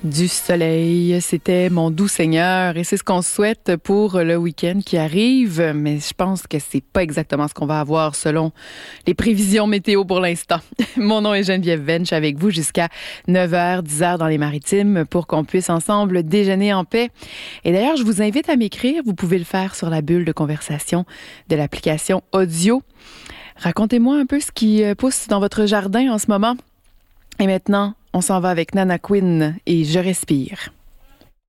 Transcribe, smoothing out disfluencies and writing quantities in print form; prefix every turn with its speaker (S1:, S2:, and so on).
S1: Du soleil, c'était mon doux Seigneur et c'est ce qu'on souhaite pour le week-end qui arrive, mais je pense que c'est pas exactement ce qu'on va avoir selon les prévisions météo pour l'instant. Mon nom est Geneviève Vench avec vous jusqu'à 9h, 10h dans les Maritimes pour qu'on puisse ensemble déjeuner en paix. Et d'ailleurs, je vous invite à m'écrire, vous pouvez le faire sur la bulle de conversation de l'application audio. Racontez-moi un peu ce qui pousse dans votre jardin en ce moment. Et maintenant, on s'en va avec Nana Quinn et Je respire.